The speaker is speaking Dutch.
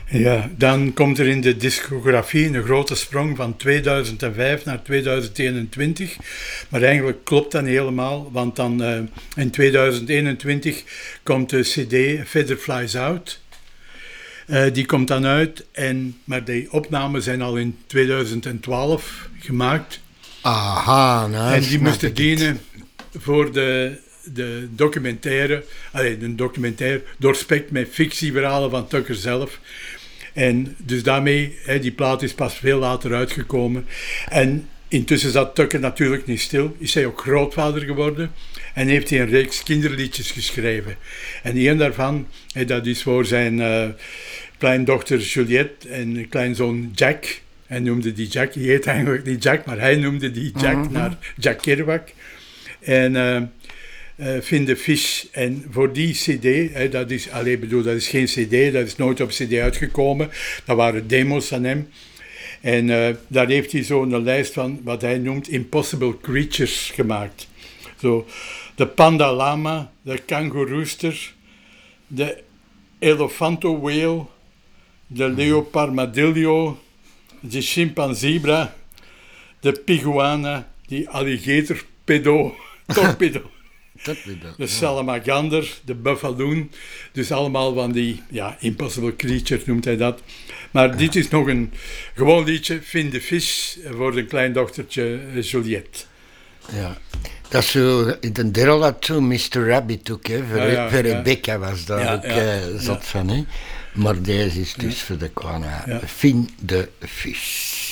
Ja, dan komt er in de discografie een grote sprong van 2005 naar 2021. Maar eigenlijk klopt dat niet helemaal, want dan in 2021 komt de CD Feather Flies Out. Die komt dan uit, maar die opnames zijn al in 2012 gemaakt. Aha, nou, en die moesten dienen voor de documentaire, een documentaire doorspekt met fictieverhalen van Tucker zelf. En dus daarmee, die plaat is pas veel later uitgekomen. En intussen zat Tucker natuurlijk niet stil, is hij ook grootvader geworden en heeft hij een reeks kinderliedjes geschreven. En een daarvan, dat is voor zijn kleindochter Juliette en kleinzoon Jack. Hij noemde die Jack, die heet eigenlijk niet Jack, maar hij noemde die Jack naar Jack Kerouac. En Fin de Fish. En voor die cd, dat is geen cd, dat is nooit op cd uitgekomen. Dat waren demos van hem. En daar heeft hij zo een lijst van wat hij noemt Impossible Creatures gemaakt. Zo, de panda lama, de kangoerooster, de elephanto whale, de leoparmadillo, de chimpanzebra, de piguana, die alligator torpedo. De salamagander, de buffaloon, dus allemaal van die, impossible creatures noemt hij dat. Maar dit is nog een gewoon liedje, Fin de Fish, voor zijn kleindochtertje Juliette. Ja, dat is zo, de deel dat zo Mr. Rabbit ook, hè, voor Rebecca was daar ook zat van, hè. Maar deze is dus voor de kleine Fin de Fish.